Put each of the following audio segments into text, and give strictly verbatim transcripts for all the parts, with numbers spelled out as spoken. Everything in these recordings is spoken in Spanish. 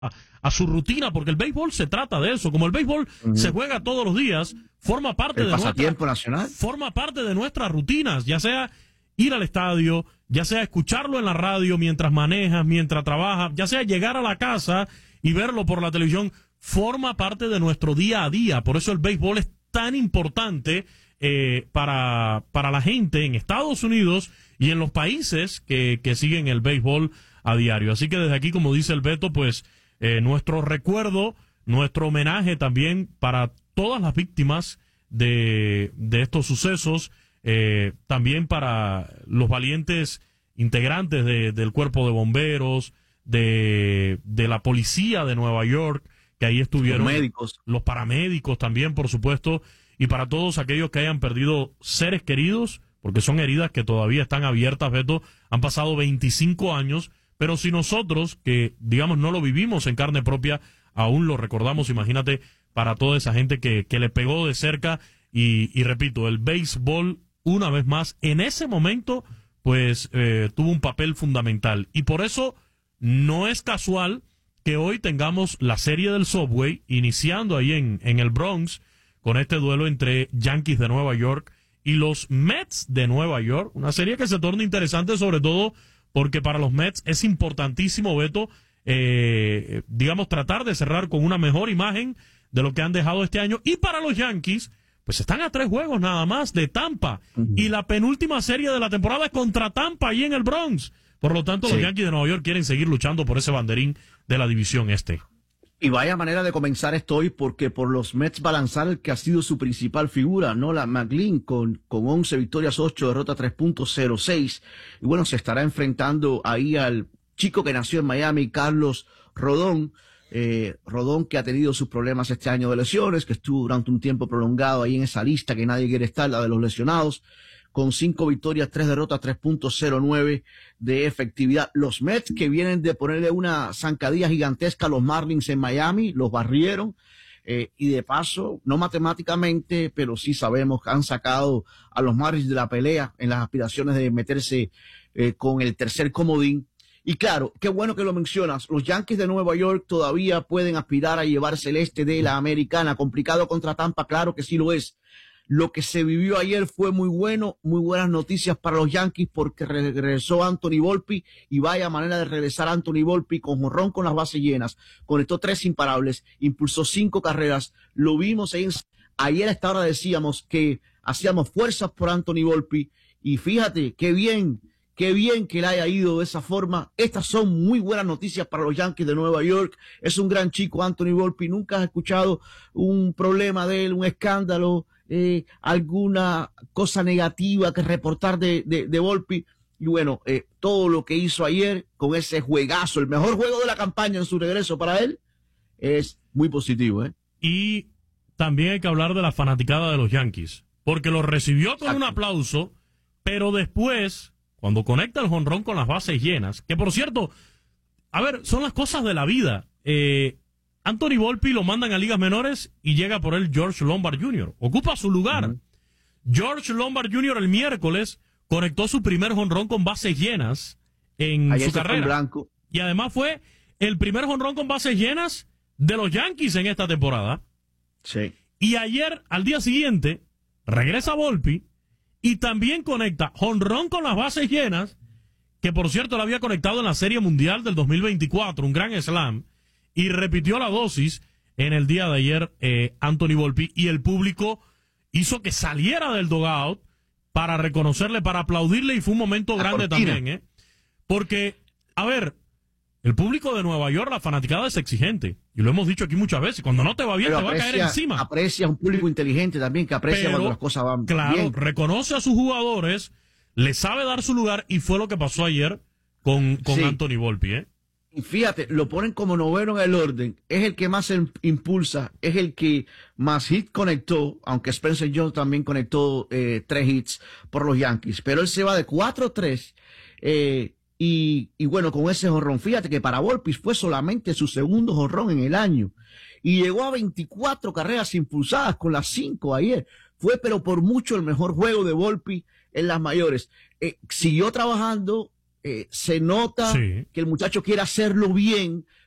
a su rutina, porque el béisbol se trata de eso. Como el béisbol uh-huh. se juega todos los días, forma parte el de pasatiempo nuestra, nacional. Forma parte de nuestras rutinas, ya sea ir al estadio, ya sea escucharlo en la radio mientras manejas, mientras trabajas, ya sea llegar a la casa y verlo por la televisión, forma parte de nuestro día a día. Por eso el béisbol es tan importante eh, para, para la gente en Estados Unidos y en los países que, que siguen el béisbol a diario. Así que desde aquí, como dice el Beto, pues eh, nuestro recuerdo, nuestro homenaje también para todas las víctimas de, de estos sucesos, eh, también para los valientes integrantes de, del cuerpo de bomberos, de, de la policía de Nueva York, que ahí estuvieron. Los médicos. Los paramédicos también, por supuesto, y para todos aquellos que hayan perdido seres queridos, porque son heridas que todavía están abiertas, Beto, han pasado veinticinco años, pero si nosotros, que digamos no lo vivimos en carne propia, aún lo recordamos, imagínate, para toda esa gente que, que le pegó de cerca, y, y repito, el béisbol, una vez más, en ese momento, pues, eh, tuvo un papel fundamental, y por eso no es casual que hoy tengamos la serie del Subway, iniciando ahí en, en el Bronx, con este duelo entre Yankees de Nueva York y los Mets de Nueva York, una serie que se torna interesante sobre todo porque para los Mets es importantísimo, Beto, eh, digamos, tratar de cerrar con una mejor imagen de lo que han dejado este año, y para los Yankees, pues están a tres juegos nada más de Tampa, uh-huh. y la penúltima serie de la temporada es contra Tampa ahí en el Bronx. Por lo tanto, sí. los Yankees de Nueva York quieren seguir luchando por ese banderín de la división este. Y vaya manera de comenzar esto hoy, porque por los Mets va a lanzar el que ha sido su principal figura, Nolan McLean, con, con once victorias, ocho derrotas, tres punto cero seis. Y bueno, se estará enfrentando ahí al chico que nació en Miami, Carlos Rodón. Eh, Rodón, que ha tenido sus problemas este año de lesiones, que estuvo durante un tiempo prolongado ahí en esa lista que nadie quiere estar, la de los lesionados, con cinco victorias, tres derrotas, tres punto cero nueve de efectividad. Los Mets, que vienen de ponerle una zancadilla gigantesca a los Marlins en Miami, los barrieron, eh, y de paso, no matemáticamente, pero sí sabemos que han sacado a los Marlins de la pelea en las aspiraciones de meterse eh, con el tercer comodín. Y claro, qué bueno que lo mencionas, los Yankees de Nueva York todavía pueden aspirar a llevarse el este de la Americana. Complicado contra Tampa, claro que sí lo es. Lo que se vivió ayer fue muy bueno, muy buenas noticias para los Yankees, porque regresó Anthony Volpi, y vaya manera de regresar Anthony Volpi, con jonrón con las bases llenas, conectó tres imparables, impulsó cinco carreras, lo vimos ahí. Ayer a esta hora decíamos que hacíamos fuerzas por Anthony Volpi, y fíjate, qué bien, qué bien que le haya ido de esa forma. Estas son muy buenas noticias para los Yankees de Nueva York. Es un gran chico Anthony Volpi, nunca has escuchado un problema de él, un escándalo, Eh, alguna cosa negativa que reportar de, de, de Volpi. Y bueno, eh, todo lo que hizo ayer con ese juegazo, el mejor juego de la campaña en su regreso para él, es muy positivo, ¿eh? Y también hay que hablar de la fanaticada de los Yankees, porque lo recibió con Exacto. un aplauso, pero después, cuando conecta el jonrón con las bases llenas, que por cierto, a ver, son las cosas de la vida, eh, Anthony Volpi lo mandan a ligas menores y llega por él George Lombard junior Ocupa su lugar. Uh-huh. George Lombard junior el miércoles conectó su primer jonrón con bases llenas en Ayer su carrera. Blanco. Y además fue el primer jonrón con bases llenas de los Yankees en esta temporada. Sí. Y ayer, al día siguiente, regresa Volpi y también conecta jonrón con las bases llenas, que por cierto lo había conectado en la Serie Mundial del dos mil veinticuatro, un gran slam. Y repitió la dosis en el día de ayer eh, Anthony Volpi, y el público hizo que saliera del dugout para reconocerle, para aplaudirle, y fue un momento la grande cortina. también, ¿eh? Porque, a ver, el público de Nueva York, la fanaticada es exigente, y lo hemos dicho aquí muchas veces, cuando no te va bien Pero te aprecia, va a caer encima. Aprecia un público inteligente también, que aprecia Pero, cuando las cosas van claro, bien. reconoce a sus jugadores, le sabe dar su lugar, y fue lo que pasó ayer con, con Sí. Anthony Volpi, ¿eh? Y fíjate, lo ponen como noveno en el orden, es el que más em- impulsa, es el que más hit conectó, aunque Spencer Jones también conectó eh, tres hits por los Yankees, pero él se va de cuatro a tres, eh, y, y bueno, con ese jonrón, fíjate que para Volpi fue solamente su segundo jonrón en el año, y llegó a veinticuatro carreras impulsadas con las cinco ayer, fue pero por mucho el mejor juego de Volpi en las mayores. Eh, siguió trabajando. Eh, se nota Sí. que el muchacho quiere hacerlo bien,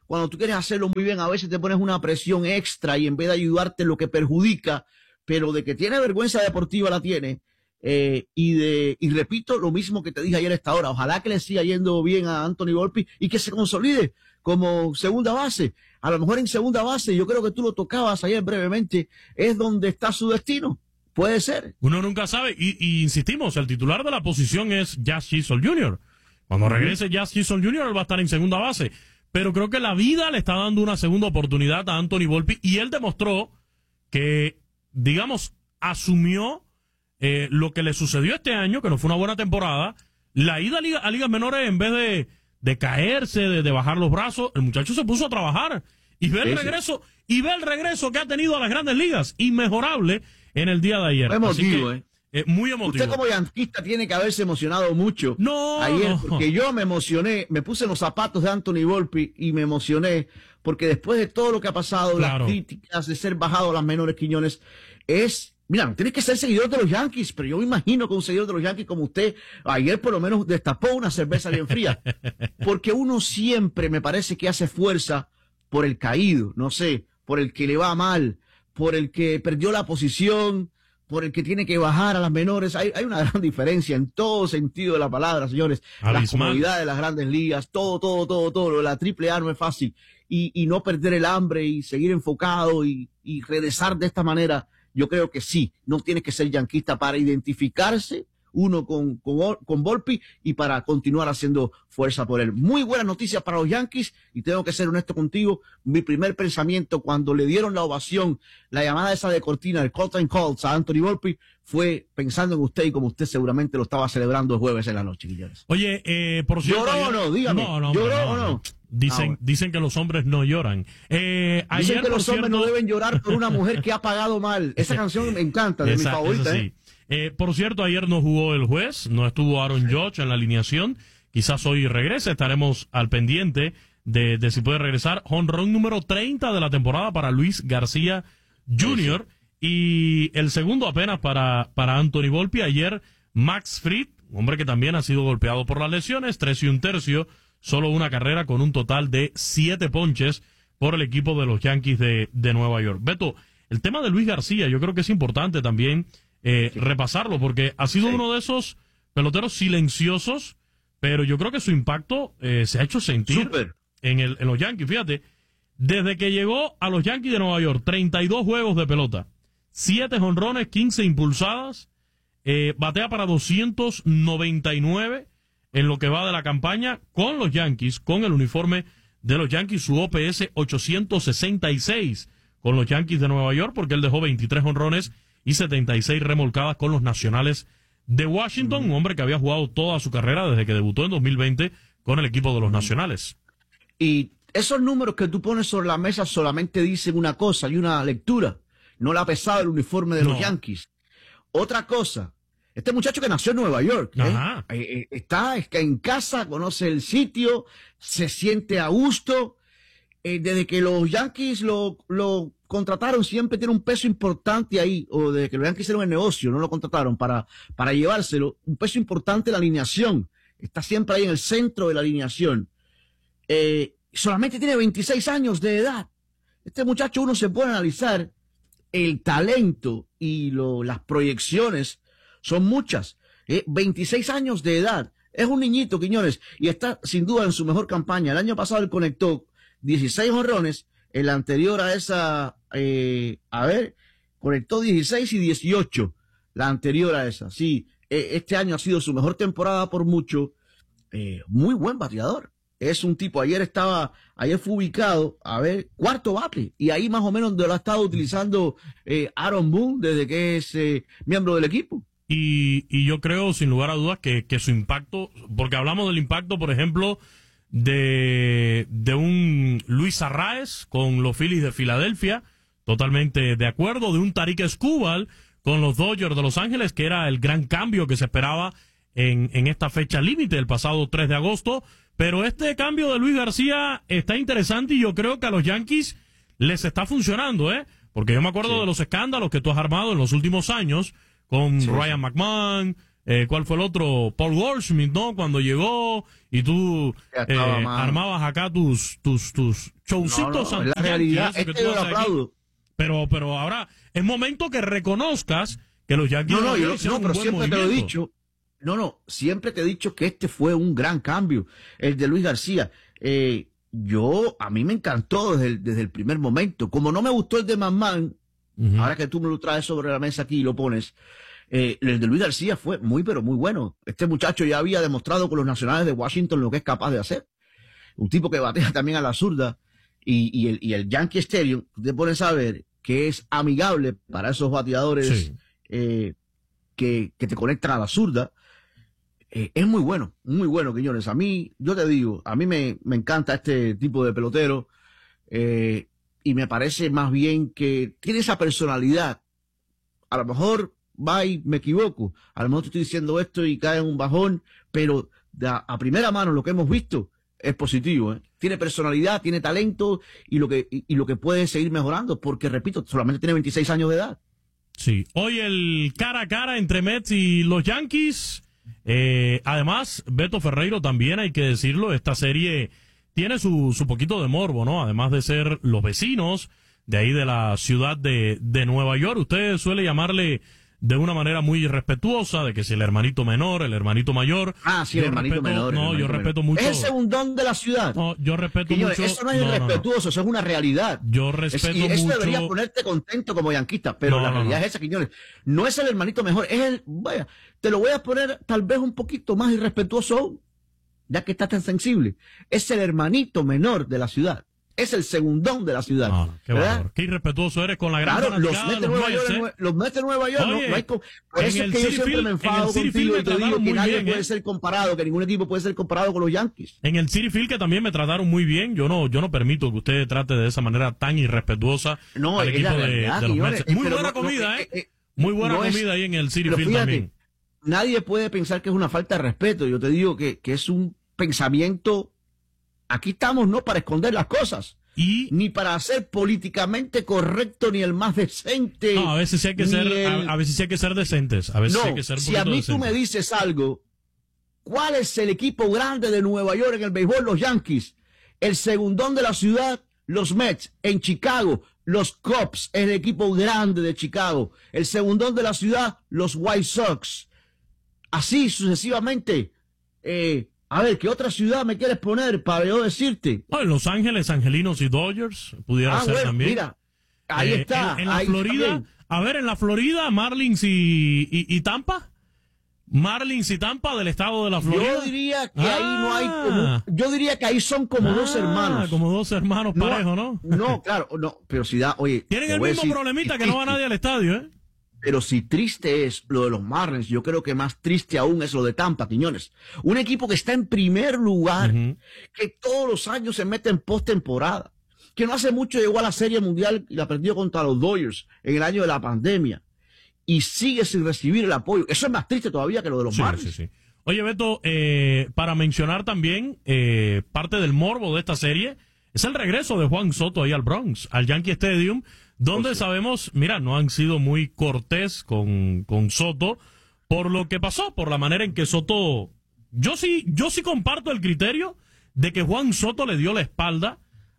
cuando tú quieres hacerlo muy bien, a veces te pones una presión extra y en vez de ayudarte lo que perjudica, pero de que tiene vergüenza deportiva la tiene. Eh, y de y repito lo mismo que te dije ayer a esta hora, ojalá que le siga yendo bien a Anthony Volpi y que se consolide como segunda base. A lo mejor en segunda base, yo creo que tú lo tocabas ayer brevemente, es donde está su destino. Puede ser. Uno nunca sabe. Y, y insistimos, el titular de la posición es Jazz Chisholm junior Cuando regrese Jazz Chisholm junior, él va a estar en segunda base. Pero creo que la vida le está dando una segunda oportunidad a Anthony Volpi y él demostró que, digamos, asumió eh, lo que le sucedió este año, que no fue una buena temporada. La ida a, liga, a ligas menores, en vez de, de caerse, de, de bajar los brazos, el muchacho se puso a trabajar y ve el sí, regreso sí. y ve el regreso que ha tenido a las grandes ligas, inmejorable en el día de ayer. Muy emotivo, que, eh. eh. Muy emotivo. Usted como yanquista tiene que haberse emocionado mucho no, ayer, no. porque yo me emocioné, me puse en los zapatos de Anthony Volpi y me emocioné, porque después de todo lo que ha pasado, claro. las críticas de ser bajado a las menores, Quiñones, es... Mira, tienes que ser seguidor de los Yankees, pero yo me imagino que un seguidor de los Yankees como usted, ayer por lo menos destapó una cerveza bien fría. Porque uno siempre me parece que hace fuerza por el caído, no sé, por el que le va mal, por el que perdió la posición, por el que tiene que bajar a las menores. Hay, hay una gran diferencia en todo sentido de la palabra, señores. Abismal. Las comodidades de las grandes ligas, todo, todo, todo, todo. Lo de la triple A no es fácil. Y, y no perder el hambre y seguir enfocado y, y regresar de esta manera. Yo creo que sí, no tiene que ser yanquista para identificarse uno con, con, con Volpi y para continuar haciendo fuerza por él. Muy buenas noticias para los Yankees y tengo que ser honesto contigo. Mi primer pensamiento cuando le dieron la ovación, la llamada esa de cortina, el curtain calls a Anthony Volpi, fue pensando en usted y como usted seguramente lo estaba celebrando el jueves en la noche, Guillermo. Oye, eh, por cierto... ¿Lloró o no? Dígame. No, no, ¿Lloró no, o no? Dicen, ah, bueno. dicen que los hombres no lloran. Eh, dicen ayer, que los cierto, hombres no deben llorar por una mujer que ha pagado mal. Esa canción me encanta, de esa, mi favorita. Sí. ¿eh? Eh, por cierto, ayer no jugó el juez, no estuvo Aaron sí. Judge en la alineación. Quizás hoy regrese, estaremos al pendiente de, de si puede regresar. Jonrón número treinta de la temporada para Luis García junior Sí. Y el segundo apenas para, para Anthony Volpi. Ayer Max Fried, un hombre que también ha sido golpeado por las lesiones, tres y un tercio. Solo una carrera con un total de siete ponches por el equipo de los Yankees de, de Nueva York. Beto, el tema de Luis García, yo creo que es importante también eh, sí. repasarlo, porque ha sido sí. uno de esos peloteros silenciosos, pero yo creo que su impacto eh, se ha hecho sentir en, el, en los Yankees. Fíjate, desde que llegó a los Yankees de Nueva York, treinta y dos juegos de pelota, siete jonrones, quince impulsadas, eh, batea para doscientos noventa y nueve en lo que va de la campaña con los Yankees, con el uniforme de los Yankees, su O P S ochocientos sesenta y seis con los Yankees de Nueva York, porque él dejó veintitrés jonrones y setenta y seis remolcadas con los Nacionales de Washington, un hombre que había jugado toda su carrera desde que debutó en dos mil veinte con el equipo de los Nacionales. Y esos números que tú pones sobre la mesa solamente dicen una cosa y una lectura, no la pesada del uniforme de no. los Yankees. Otra cosa, este muchacho que nació en Nueva York, ¿eh? Eh, está, está en casa, conoce el sitio, se siente a gusto. Eh, desde que los Yankees lo, lo contrataron, siempre tiene un peso importante ahí, o desde que los Yankees hicieron el negocio, no lo contrataron para, para llevárselo, un peso importante en la alineación. Está siempre ahí en el centro de la alineación. Eh, solamente tiene veintiséis años de edad. Este muchacho, uno se puede analizar el talento y lo, las proyecciones. Son muchas. Eh, veintiséis años de edad. Es un niñito, Quiñones, y está sin duda en su mejor campaña. El año pasado él conectó dieciséis jonrones. El anterior a esa, eh, a ver, conectó dieciséis y dieciocho. La anterior a esa. Sí, eh, este año ha sido su mejor temporada por mucho. Eh, muy buen bateador. Es un tipo, ayer estaba, ayer fue ubicado, a ver, cuarto bate. Y ahí más o menos lo ha estado utilizando eh, Aaron Boone desde que es eh, miembro del equipo. Y, y yo creo, sin lugar a dudas, que, que su impacto, porque hablamos del impacto, por ejemplo, de, de un Luis Arraez con los Phillies de Filadelfia, totalmente de acuerdo, de un Tarik Skubal con los Dodgers de Los Ángeles, que era el gran cambio que se esperaba en, en esta fecha límite, el pasado tres de agosto, pero este cambio de Luis García está interesante y yo creo que a los Yankees les está funcionando, ¿eh? Porque yo me acuerdo sí. de los escándalos que tú has armado en los últimos años, con sí, Ryan sí. McMahon, eh, ¿cuál fue el otro? Paul Goldschmidt, ¿no? Cuando llegó y tú eh, armabas acá tus tus tus showcitos. No, no, la realidad es que yo lo aplaudo. Pero, pero ahora es momento que reconozcas que los Yankees... No, no, yo, no pero siempre movimiento. Te lo he dicho. No, no, siempre te he dicho que este fue un gran cambio, el de Luis García. Eh, yo, a mí me encantó desde el, desde el primer momento. Como no me gustó el de McMahon, uh-huh. ahora que tú me lo traes sobre la mesa aquí y lo pones, eh, el de Luis García fue muy, pero muy bueno. Este muchacho ya había demostrado con los Nacionales de Washington lo que es capaz de hacer. Un tipo que batea también a la zurda. Y, y, el, y el Yankee Stadium, tú te pones a ver que es amigable para esos bateadores sí. eh, que, que te conectan a la zurda. Eh, es muy bueno, muy bueno, Quiñones. A mí, yo te digo, a mí me, me encanta este tipo de pelotero eh, y me parece más bien que tiene esa personalidad. A lo mejor va y me equivoco, a lo mejor te estoy diciendo esto y cae en un bajón, pero de a, a primera mano lo que hemos visto es positivo, ¿eh? Tiene personalidad, tiene talento y lo que y, y lo que puede seguir mejorando, porque repito, solamente tiene veintiséis años de edad. Sí, hoy el cara a cara entre Mets y los Yankees. Eh, además, Beto Ferreiro, también hay que decirlo, esta serie tiene su, su poquito de morbo, ¿no? Además de ser los vecinos de ahí de la ciudad de, de Nueva York, usted suele llamarle de una manera muy respetuosa, de que si el hermanito menor, el hermanito mayor. Ah, sí, el hermanito respeto, menor. No, hermanito yo menor. respeto mucho. Es el segundón de la ciudad. No, yo respeto Señores, mucho. Eso no es no, irrespetuoso, no, no. eso es una realidad. Yo respeto es, y mucho. eso debería ponerte contento como yanquista, pero no, la no, realidad no. es esa, Quiñones. No es el hermanito mejor, es el, vaya, te lo voy a poner tal vez un poquito más irrespetuoso, ya que estás tan sensible. Es el hermanito menor de la ciudad. Es el segundón de la ciudad. Ah, qué valor. Qué irrespetuoso eres con la gran claro, los fanaticada Mets de de los Nueva Mets, York, ¿eh? los Mets de Nueva York, Oye, no, no hay co- por eso es que yo siempre me enfado contigo y te digo que nadie bien, puede ¿eh? ser comparado, que ningún equipo puede ser comparado con los Yankees. En el Citi Field, que también me trataron muy bien, yo no yo no permito que usted trate de esa manera tan irrespetuosa no, al equipo de, realidad, de los señores, Mets. Muy pero buena no, comida, no, ¿eh? eh, eh, Muy buena no comida es, ahí en el Citi pero Field fíjate, también. Nadie puede pensar que es una falta de respeto. Yo te digo que, que es un pensamiento. Aquí estamos no para esconder las cosas. Y ni para ser políticamente correcto ni el más decente. No, a veces sí hay que ser el... a, a veces sí hay que ser decentes, a veces no, sí hay que ser un si a mí decentes. Tú me dices algo, ¿cuál es el equipo grande de Nueva York en el béisbol? Los Yankees. El segundón de la ciudad, los Mets. En Chicago, los Cubs, es el equipo grande de Chicago. El segundón de la ciudad, los White Sox. Así sucesivamente. Eh, A ver, ¿qué otra ciudad me quieres poner para yo decirte? Oh, en Los Ángeles, Angelinos y Dodgers, pudiera ah, ser bueno, también. Mira, ahí eh, está. En, en la ahí Florida, también. a ver, en la Florida, Marlins y, y, y Tampa. Marlins y Tampa del estado de la Florida. Yo diría que ah. ahí no hay como, yo diría que ahí son como ah, dos hermanos. Como dos hermanos no, parejos, ¿no? No, claro, no, pero si da, oye. Tienen el mismo decir, problemita que no va nadie al estadio, ¿eh? Pero si triste es lo de los Marlins, yo creo que más triste aún es lo de Tampa, Quiñones. Un equipo que está en primer lugar, uh-huh. que todos los años se mete en postemporada, que no hace mucho llegó a la Serie Mundial y la perdió contra los Dodgers en el año de la pandemia, y sigue sin recibir el apoyo. Eso es más triste todavía que lo de los sí, Marlins. Sí, sí. Oye, Beto, eh, para mencionar también eh, parte del morbo de esta serie, es el regreso de Juan Soto ahí al Bronx, al Yankee Stadium, donde oh, sí. sabemos, mira, no han sido muy cortés con, con Soto por lo que pasó, por la manera en que Soto... Yo sí, yo sí comparto el criterio de que Juan Soto le dio la espalda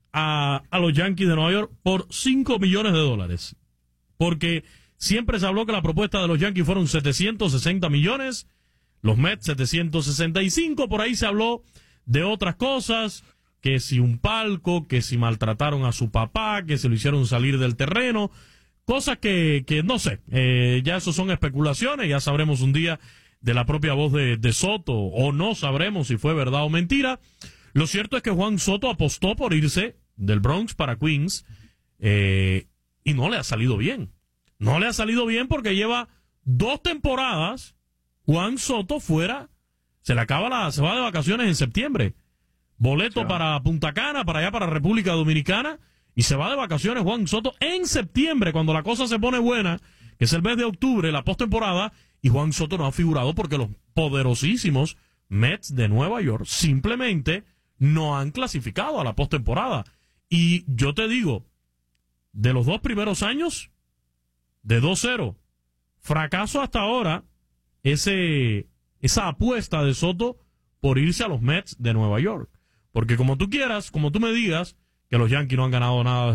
a, a los Yankees de Nueva York por cinco millones de dólares. Porque siempre se habló que la propuesta de los Yankees fueron setecientos sesenta millones, los Mets setecientos sesenta y cinco, por ahí se habló de otras cosas, que si un palco, que si maltrataron a su papá, que se lo hicieron salir del terreno, cosas que, que no sé, eh, ya eso son especulaciones, ya sabremos un día de la propia voz de, de Soto, o no sabremos si fue verdad o mentira. Lo cierto es que Juan Soto apostó por irse del Bronx para Queens, eh, y no le ha salido bien. No le ha salido bien porque lleva dos temporadas, Juan Soto fuera, se le acaba la, se va de vacaciones en septiembre. Boleto sí. para Punta Cana, para allá, para República Dominicana, y se va de vacaciones Juan Soto en septiembre, cuando la cosa se pone buena, que es el mes de octubre, la postemporada, y Juan Soto no ha figurado porque los poderosísimos Mets de Nueva York simplemente no han clasificado a la postemporada. Y yo te digo, de los dos primeros años, de dos cero, fracaso hasta ahora, ese esa apuesta de Soto por irse a los Mets de Nueva York. Porque como tú quieras, como tú me digas, que los Yankees no han ganado nada